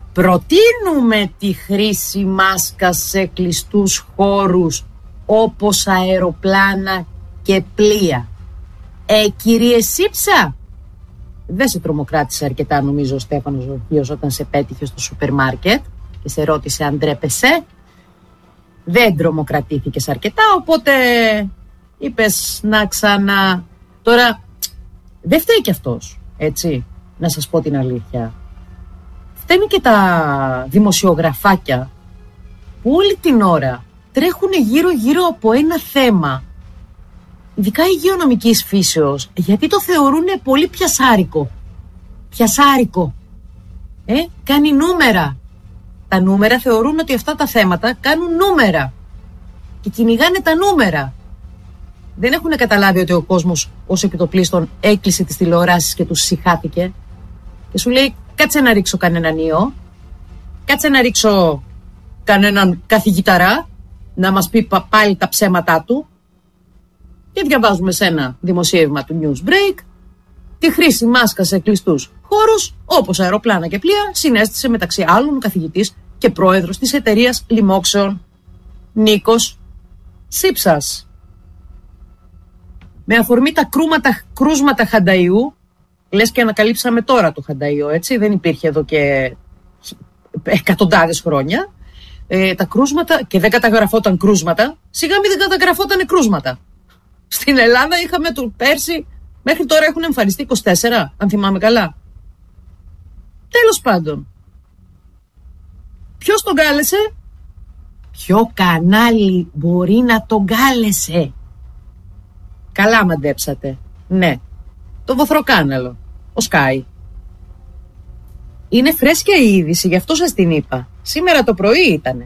Προτείνουμε τη χρήση μάσκας σε κλειστούς χώρους όπως αεροπλάνα και πλοία. Κύριε Σύψα, δεν σε τρομοκράτησε αρκετά νομίζω ο Στέφανος Ζορχίος όταν σε πέτυχε στο σούπερ μάρκετ και σε ρώτησε αν ντρέπεσαι. Δεν τρομοκρατήθηκες αρκετά, οπότε είπες να ξανά... Τώρα δεν φταίει κι αυτός, έτσι, να σας πω την αλήθεια. Φταίνουν και τα δημοσιογραφάκια που όλη την ώρα τρέχουν γύρω-γύρω από ένα θέμα, ειδικά υγειονομικής φύσεως, γιατί το θεωρούν πολύ πιασάρικο. Πιασάρικο. Κάνει νούμερα. Τα νούμερα θεωρούν ότι αυτά τα θέματα κάνουν νούμερα και κυνηγάνε τα νούμερα. Δεν έχουν καταλάβει ότι ο κόσμος ως επιτοπλίστων έκλεισε τις τηλεοράσεις και τους συχάθηκε και σου λέει κάτσε να ρίξω κανέναν ιό, κάτσε να ρίξω κανέναν καθηγηταρά να μας πει πάλι τα ψέματά του και διαβάζουμε σε ένα δημοσίευμα του Newsbreak τη χρήση μάσκα σε κλειστούς χώρους όπως αεροπλάνα και πλοία συνέστησε μεταξύ άλλων ο καθηγητής και πρόεδρος της εταιρείας λοιμόξεων Νίκος Σύψας. Με αφορμή τα κρούσματα χανταϊού, λες και ανακαλύψαμε τώρα το χανταϊό, έτσι, δεν υπήρχε εδώ και εκατοντάδες χρόνια. Τα κρούσματα, και δεν καταγραφόταν κρούσματα, σιγά μην δεν καταγραφόταν κρούσματα. Στην Ελλάδα είχαμε πέρσι, μέχρι τώρα έχουν εμφανιστεί 24, αν θυμάμαι καλά. Τέλος πάντων. Ποιος τον κάλεσε? Ποιο κανάλι μπορεί να τον κάλεσε? Καλά μαντέψατε. Ναι. Το Βοθροκάναλο. Ο Sky. Είναι φρέσκια η είδηση, γι' αυτό σας την είπα. Σήμερα το πρωί ήτανε.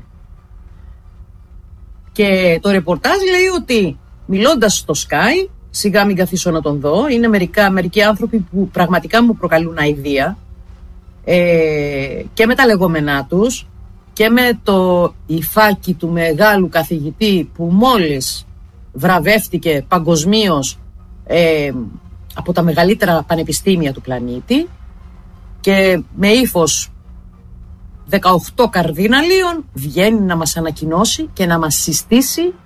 Και το ρεπορτάζ λέει ότι μιλώντας στο Sky, σιγά μην καθίσω να τον δω, είναι μερικοί άνθρωποι που πραγματικά μου προκαλούν αηδία, και με τα λεγόμενά τους και με το υφάκι του μεγάλου καθηγητή που μόλις βραβεύτηκε παγκοσμίως από τα μεγαλύτερα πανεπιστήμια του πλανήτη και με ύφος 18 καρδίναλιων βγαίνει να μας ανακοινώσει και να μας συστήσει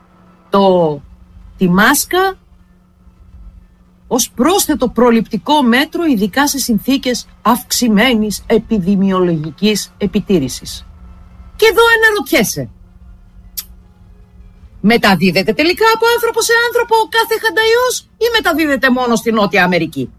τη μάσκα ως πρόσθετο προληπτικό μέτρο, ειδικά σε συνθήκες αυξημένης επιδημιολογικής επιτήρησης. Και εδώ αναρωτιέσαι, μεταδίδεται τελικά από άνθρωπο σε άνθρωπο ο κάθε χανταϊός ή μεταδίδεται μόνο στη Νότια Αμερική?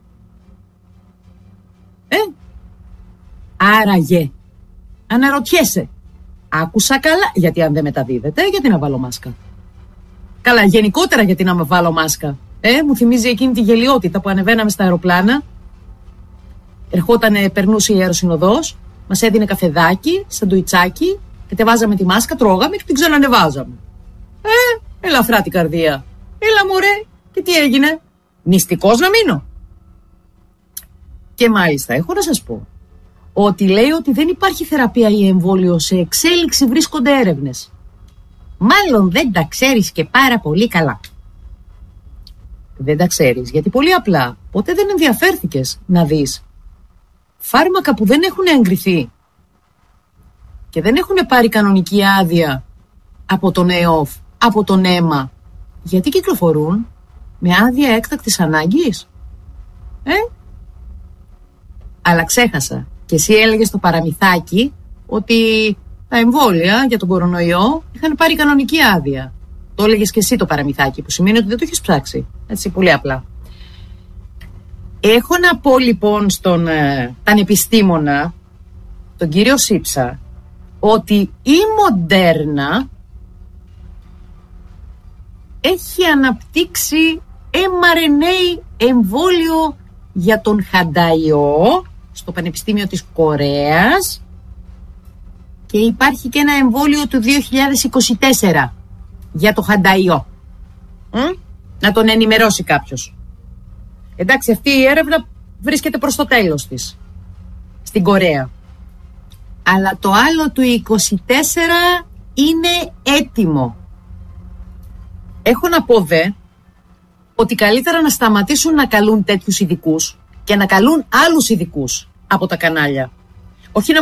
Άραγε, αναρωτιέσαι, άκουσα καλά, γιατί αν δεν μεταδίδεται, γιατί να βάλω μάσκα? Καλά, γενικότερα γιατί να με βάλω μάσκα? Μου θυμίζει εκείνη τη γελιότητα που ανεβαίναμε στα αεροπλάνα, περνούσε η αεροσυνοδός, μας έδινε καφεδάκι, σαντουιτσάκι, κατεβάζαμε τη μάσκα, τρώγαμε και την ξανανεβάζαμε. Ελαφρά την καρδία. Έλα μωρέ, και τι έγινε? Νηστικός να μείνω? Και μάλιστα έχω να σας πω ότι λέει ότι δεν υπάρχει θεραπεία ή εμβόλιο, σε εξέλιξη βρίσκονται έρευνες. Μάλλον δεν τα ξέρεις και πάρα πολύ καλά. Δεν τα ξέρεις γιατί πολύ απλά ποτέ δεν ενδιαφέρθηκες να δεις φάρμακα που δεν έχουν εγκριθεί και δεν έχουν πάρει κανονική άδεια από τον ΕΟΦ, από τον αίμα, γιατί κυκλοφορούν με άδεια έκτακτης ανάγκης. Αλλά ξέχασα. Και εσύ έλεγες στο παραμυθάκι ότι τα εμβόλια για τον κορονοϊό είχαν πάρει κανονική άδεια. Το έλεγες και εσύ το παραμυθάκι, που σημαίνει ότι δεν το έχεις ψάξει. Έτσι, πολύ απλά. Έχω να πω λοιπόν στον πανεπιστήμονα, τον κύριο Σύψα, ότι η Μοντέρνα έχει αναπτύξει mRNA εμβόλιο για τον χανταϊό στο Πανεπιστήμιο της Κορέας και υπάρχει και ένα εμβόλιο του 2024 για το χανταϊό. Να τον ενημερώσει κάποιος. Εντάξει, αυτή η έρευνα βρίσκεται προς το τέλος της στην Κορέα. Αλλά το άλλο του 24 είναι έτοιμο. Έχω να πω δε ότι καλύτερα να σταματήσουν να καλούν τέτοιους ειδικούς και να καλούν άλλους ειδικούς από τα κανάλια. Όχι να